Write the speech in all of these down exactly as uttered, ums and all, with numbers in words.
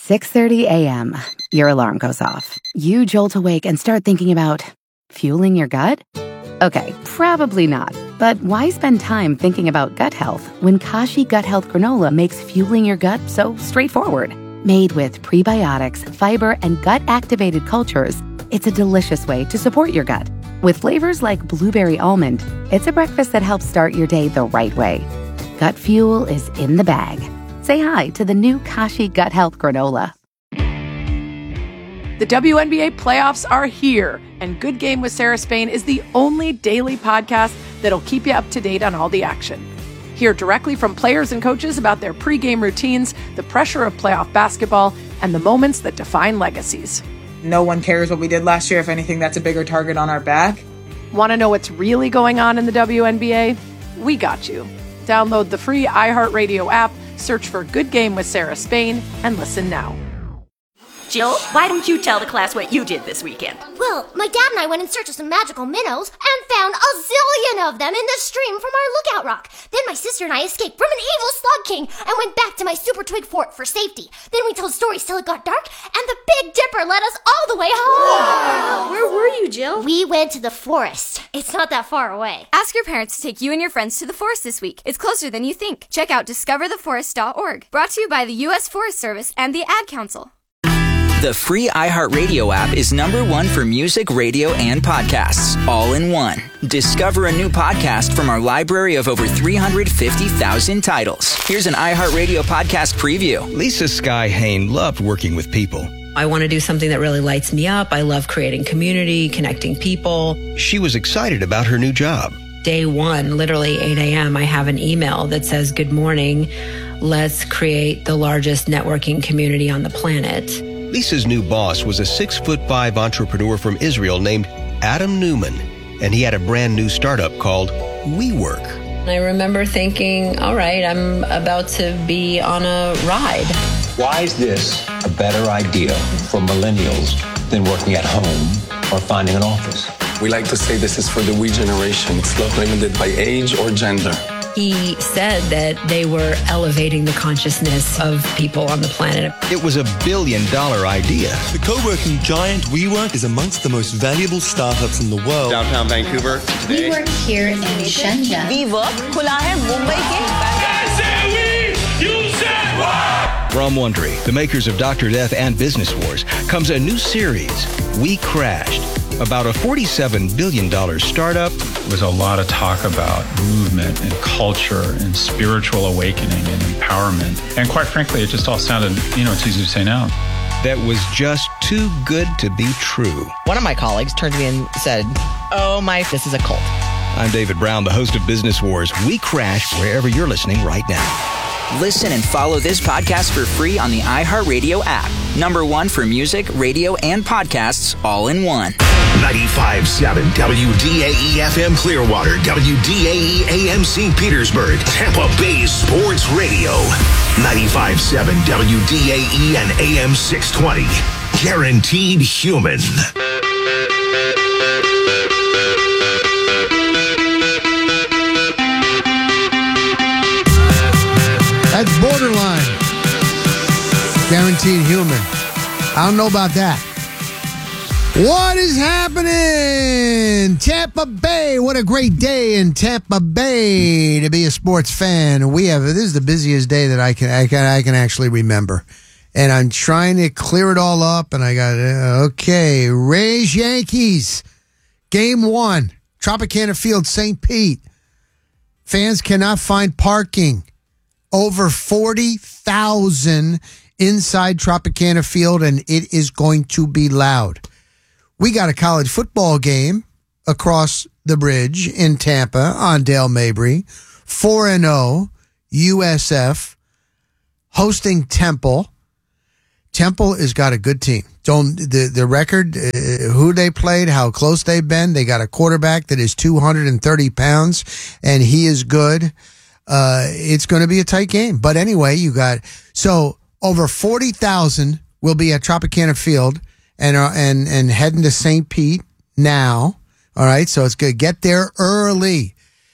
six thirty a.m. Your alarm goes off. You jolt awake and start thinking about fueling your gut? Okay, probably not. But why spend time thinking about gut health when Kashi Gut Health Granola makes fueling your gut so straightforward? Made with prebiotics, fiber, and gut-activated cultures, it's a delicious way to support your gut. With flavors like blueberry almond, it's a breakfast that helps start your day the right way. Gut fuel is in the bag. Say hi to the new Kashi Gut Health Granola. The W N B A playoffs are here, and Good Game with Sarah Spain is the only daily podcast that'll keep you up to date on all the action. Hear directly from players and coaches about their pregame routines, the pressure of playoff basketball, and the moments that define legacies. No one cares what we did last year. If anything, that's a bigger target on our back. Want to know what's really going on in the W N B A? We got you. Download the free iHeartRadio app, search for Good Game with Sarah Spain, and listen now. Jill, why don't you tell the class what you did this weekend? Well, my dad and I went in search of some magical minnows and found a zillion of them in the stream from our lookout rock. Then my sister and I escaped from an evil slug king and went back to my super twig fort for safety. Then we told stories till it got dark, and the Big Dipper led us all the way home. Wow. Where were you, Jill? We went to the forest. It's not that far away. Ask your parents to take you and your friends to the forest this week. It's closer than you think. Check out discover the forest dot org. Brought to you by the U S Forest Service and the Ad Council. The free iHeartRadio app is number one for music, radio, and podcasts, all in one. Discover a new podcast from our library of over three hundred fifty thousand titles. Here's an iHeartRadio podcast preview. Lisa Sky Hain loved working with people. I want to do something that really lights me up. I love creating community, connecting people. She was excited about her new job. Day one, literally eight a.m., I have an email that says, "Good morning. Let's create the largest networking community on the planet." Lisa's new boss was a six foot five entrepreneur from Israel named Adam Newman, and he had a brand new startup called WeWork. I remember thinking, all right, I'm about to be on a ride. Why is this a better idea for millennials than working at home or finding an office? We like to say this is for the we generation. It's not limited by age or gender. He said that they were elevating the consciousness of people on the planet. It was a billion dollar idea. The co-working giant WeWork is amongst the most valuable startups in the world. Downtown Vancouver. We work here in Shenzhen. WeWork खुला है मुंबई के. From Wondery, the makers of Doctor Death and Business Wars, comes a new series, We Crashed, about a forty-seven billion dollars startup. There was a lot of talk about movement and culture and spiritual awakening and empowerment. And quite frankly, it just all sounded, you know, it's easy to say now. That was just too good to be true. One of my colleagues turned to me and said, "Oh my, this is a cult." I'm David Brown, the host of Business Wars. We Crash wherever you're listening right now. Listen and follow this podcast for free on the iHeartRadio app. Number one for music, radio, and podcasts, all in one. ninety-five point seven W D A E F M Clearwater, W D A E A M Saint Petersburg, Tampa Bay Sports Radio. ninety-five point seven W D A E and A M six twenty. Guaranteed Human. That's borderline. Guaranteed Human. I don't know about that. What is happening? Tampa Bay. What a great day in Tampa Bay to be a sports fan. We have this is the busiest day that I can I can I can actually remember. And I'm trying to clear it all up, and I got uh, okay, Rays Yankees. Game one. Tropicana Field, Saint Pete. Fans cannot find parking. Over forty thousand inside Tropicana Field, and it is going to be loud. We got a college football game across the bridge in Tampa on Dale Mabry. four and oh U S F hosting Temple. Temple has got a good team. Don't the the record, uh, who they played, how close they've been. They got a quarterback that is two hundred thirty pounds, and he is good. Uh, it's going to be a tight game. But anyway, you got so over forty thousand will be at Tropicana Field and uh, and and heading to Saint Pete now. All right, so it's good. Get there early.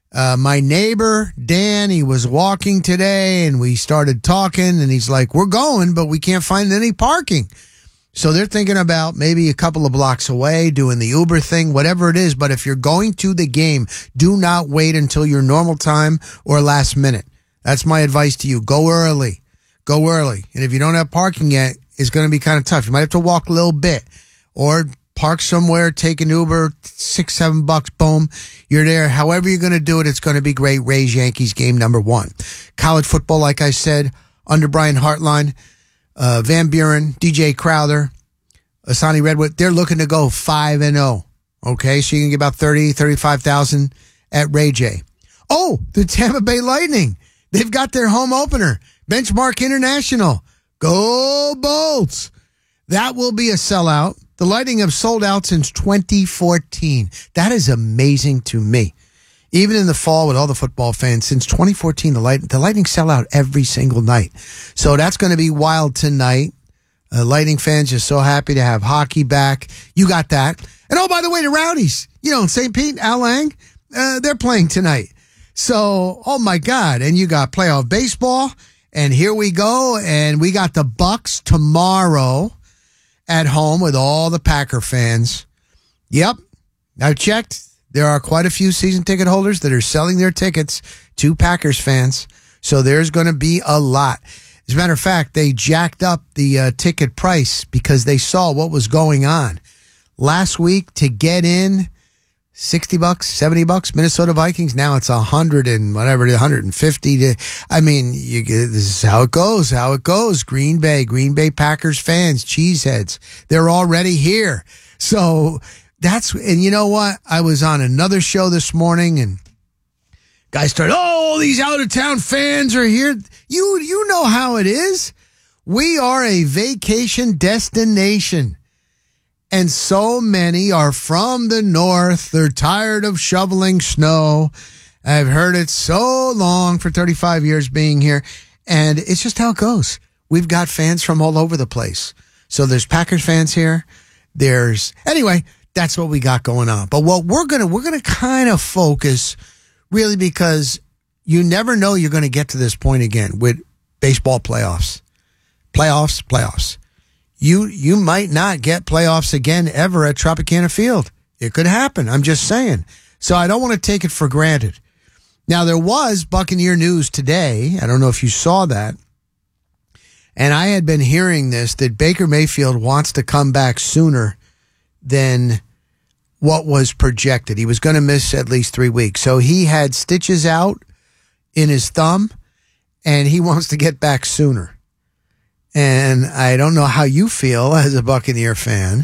Uh, my neighbor, Dan, he was walking today, and we started talking, and he's like, we're going, but we can't find any parking. So they're thinking about maybe a couple of blocks away, doing the Uber thing, whatever it is. But if you're going to the game, do not wait until your normal time or last minute. That's my advice to you. Go early. Go early. And if you don't have parking yet, it's going to be kind of tough. You might have to walk a little bit or park somewhere, take an Uber, six, seven bucks, boom. You're there. However you're going to do it, it's going to be great. Rays Yankees game number one. College football, like I said, under Brian Hartline, uh, Van Buren, D J Crowder, Asani Redwood, they're looking to go five and oh. Okay, so you can get about thirty, thirty-five thousand at Ray J. Oh, the Tampa Bay Lightning. They've got their home opener, Benchmark International. Go Bolts. That will be a sellout. The Lightning have sold out since twenty fourteen. That is amazing to me. Even in the fall with all the football fans, since twenty fourteen, the, Light, the Lightning sell out every single night. So that's going to be wild tonight. Uh, Lightning fans are so happy to have hockey back. You got that. And oh, by the way, the Rowdies, you know, in Saint Pete, Al Lang, uh, they're playing tonight. So, oh my God. And you got playoff baseball. And here we go. And we got the Bucks tomorrow at home with all the Packer fans. Yep. I've checked. There are quite a few season ticket holders that are selling their tickets to Packers fans. So there's going to be a lot. As a matter of fact, they jacked up the uh, ticket price because they saw what was going on. Last week to get in, sixty bucks, seventy bucks, Minnesota Vikings. Now it's a hundred and whatever, one hundred fifty to, I mean, you, this is how it goes, how it goes. Green Bay, Green Bay Packers fans, cheeseheads, they're already here. So that's, and you know what? I was on another show this morning and guys started, oh, these out of town fans are here. You, you know how it is. We are a vacation destination. And so many are from the north. They're tired of shoveling snow. I've heard it so long for thirty-five years being here. And it's just how it goes. We've got fans from all over the place. So there's Packers fans here. There's, anyway, that's what we got going on. But what we're going to, we're going to kind of focus really because you never know you're going to get to this point again with baseball playoffs. Playoffs, playoffs. You you might not get playoffs again ever at Tropicana Field. It could happen. I'm just saying. So I don't want to take it for granted. Now, there was Buccaneer news today. I don't know if you saw that. And I had been hearing this, that Baker Mayfield wants to come back sooner than what was projected. He was going to miss at least three weeks. So he had stitches out in his thumb, and he wants to get back sooner. And I don't know how you feel as a Buccaneer fan.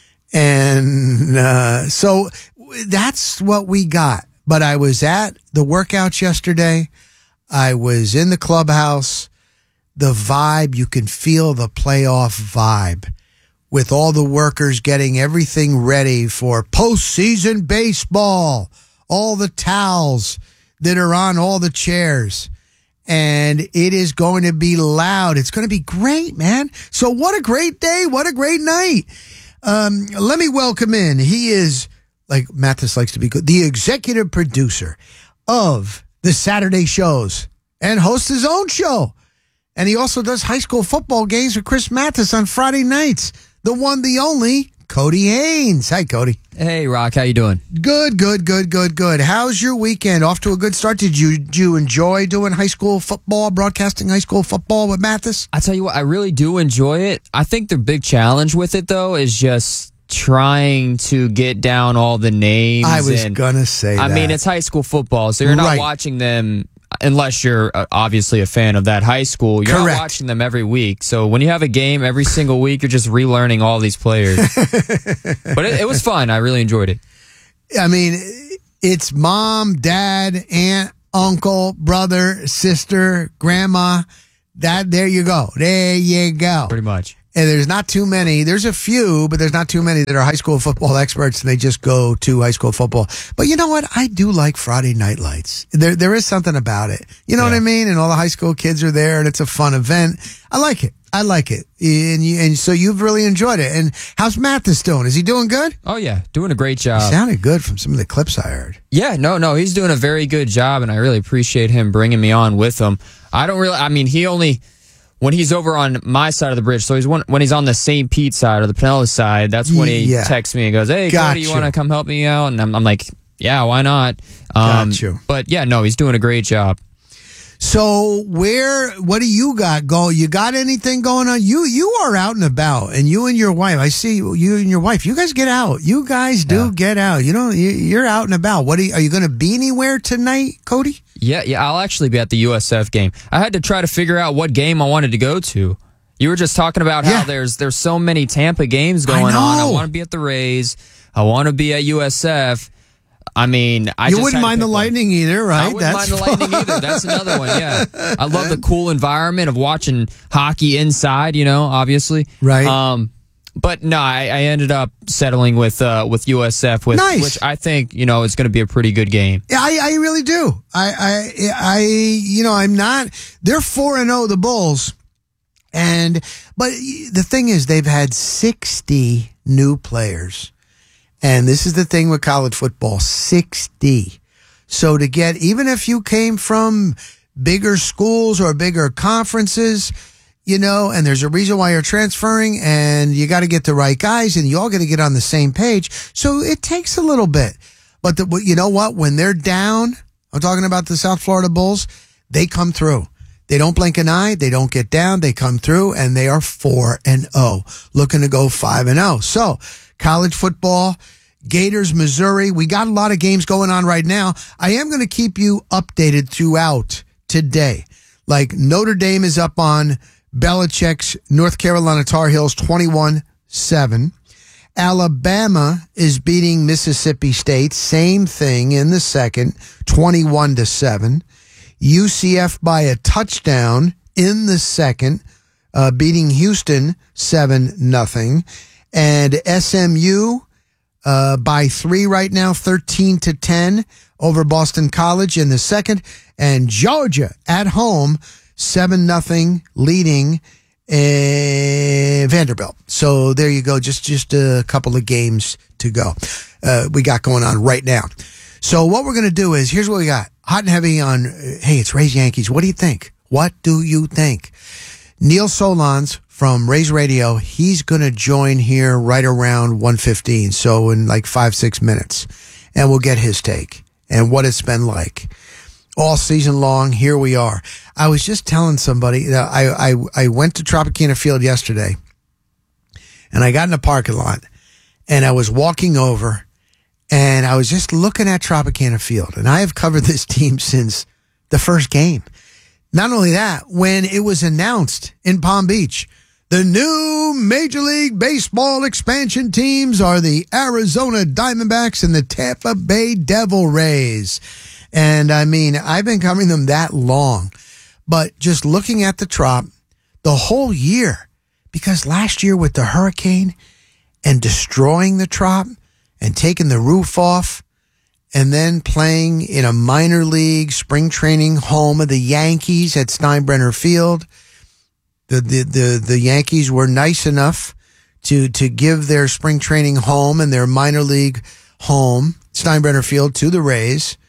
And uh, so that's what we got. But I was at the workouts yesterday. I was in the clubhouse. The vibe, you can feel the playoff vibe with all the workers getting everything ready for postseason baseball. All the towels that are on all the chairs. And it is going to be loud. It's going to be great, man. So what a great day. What a great night. Um, let me welcome in. He is, like Mathis likes to be good, the executive producer of the Saturday shows and hosts his own show. And he also does high school football games with Chris Mathis on Friday nights. The one, the only, Cody Haynes. Hi, Cody. Hey, Rock. How you doing? Good, good, good, good, good. How's your weekend? Off to a good start. Did you, did you enjoy doing high school football, broadcasting high school football with Mathis? I tell you what, I really do enjoy it. I think the big challenge with it, though, is just trying to get down all the names. I was and, going to say I that. mean, it's high school football, so you're not Right. watching them unless you're uh, obviously a fan of that high school. You're Correct. not watching them every week. So when you have a game every single week, you're just relearning all these players. But it, it was fun. I really enjoyed it. I mean, it's mom, dad, aunt, uncle, brother, sister, grandma. That there you go. There you go. Pretty much. And there's not too many. There's a few, but there's not too many that are high school football experts, and they just go to high school football. But you know what? I do like Friday Night Lights. There, there is something about it. You know yeah. what I mean? And all the high school kids are there, and it's a fun event. I like it. I like it. And, you, and so you've really enjoyed it. And how's Mathis doing? Is he doing good? Oh, yeah. Doing a great job. He sounded good from some of the clips I heard. Yeah, no, no. He's doing a very good job, and I really appreciate him bringing me on with him. I don't really, I mean, he only... When he's over on my side of the bridge, so he's one, when he's on the Saint Pete side or the Pinellas side, that's when he yeah. texts me and goes, "Hey, Got Cody, you, you. want to come help me out?" And I'm, I'm like, "Yeah, why not?" Um, Got you. But yeah, no, he's doing a great job. So where, what do you got going? You got anything going on? You you are out and about, and you and your wife. I see you and your wife. You guys get out. You guys do yeah. get out. You know, you, you're out and about. What are you, are you going to be anywhere tonight, Cody? Yeah, yeah. I'll actually be at the U S F game. I had to try to figure out what game I wanted to go to. You were just talking about how yeah. there's there's so many Tampa games going I on. I want to be at the Rays. I want to be at U S F. I mean, I you just wouldn't mind the Lightning one. either, right? I wouldn't That's mind the Lightning either. That's another one. Yeah, I love the cool environment of watching hockey inside. You know, obviously, right? Um, but no, I, I ended up settling with uh, with U S F, with nice. which I think you know is going to be a pretty good game. Yeah, I, I really do. I, I, I, you know, I'm not. They're four and zero, the Bulls, and but the thing is, they've had sixty new players. And this is the thing with college football, sixty. So to get, even if you came from bigger schools or bigger conferences, you know, and there's a reason why you're transferring, and you got to get the right guys, and you all got to get on the same page. So it takes a little bit. But the, you know what? When they're down, I'm talking about the South Florida Bulls, they come through. They don't blink an eye. They don't get down. They come through, and they are four and oh, looking to go five and oh. So college football, Gators, Missouri. We got a lot of games going on right now. I am going to keep you updated throughout today. Like Notre Dame is up on Belichick's North Carolina Tar Heels twenty-one seven. Alabama is beating Mississippi State. Same thing in the second, twenty-one to seven. U C F by a touchdown in the second, uh, beating Houston seven nothing. And S M U uh, by three right now, thirteen to ten over Boston College in the second. And Georgia at home, seven nothing, leading uh, Vanderbilt. So there you go. Just just a couple of games to go. Uh, we got going on right now. So what we're going to do is, here's what we got. Hot and heavy on, uh, hey, it's Rays Yankees. What do you think? What do you think? Neil Solondz from Rays Radio, he's going to join here right around one fifteen, so in like five, six minutes. And we'll get his take and what it's been like. All season long, here we are. I was just telling somebody, that I, I, I went to Tropicana Field yesterday, and I got in the parking lot, and I was walking over, and I was just looking at Tropicana Field, and I have covered this team since the first game. Not only that, when it was announced in Palm Beach, the new Major League Baseball expansion teams are the Arizona Diamondbacks and the Tampa Bay Devil Rays. And I mean, I've been covering them that long, but just looking at the Trop the whole year, because last year with the hurricane and destroying the Trop and taking the roof off, and then playing in a minor league spring training home of the Yankees at Steinbrenner Field. The, the, the, the Yankees were nice enough to, to give their spring training home and their minor league home, Steinbrenner Field, to the Rays.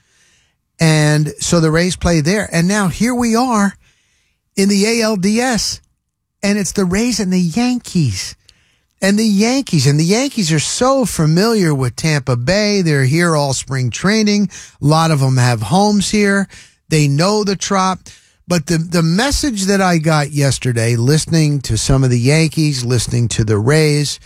And so the Rays play there. And now here we are in the A L D S, and it's the Rays and the Yankees. And the Yankees, and the Yankees are so familiar with Tampa Bay. They're here all spring training. A lot of them have homes here. They know the Trop. But the, the message that I got yesterday, listening to some of the Yankees, listening to the Rays,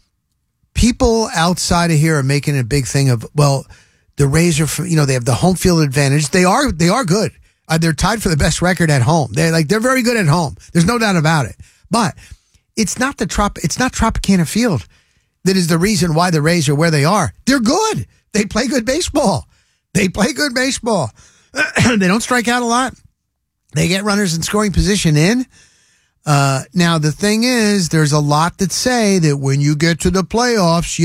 people outside of here are making a big thing of, well, the Rays are, you know, they have the home field advantage. They are, they are good. Uh, they're tied for the best record at home. They're like, they're very good at home. There's no doubt about it. But it's not the Trop, it's not Tropicana Field that is the reason why the Rays are where they are. They're good. They play good baseball. They play good baseball. They don't strike out a lot. They get runners in scoring position in. Uh, now, the thing is, there's a lot that say that when you get to the playoffs,